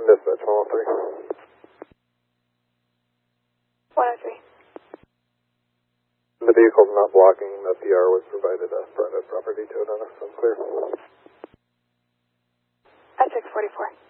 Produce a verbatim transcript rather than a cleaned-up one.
Dispatch one oh three. one oh three. The vehicle's not blocking. The P R was provided a private property to it on us, so clear. At six forty-four.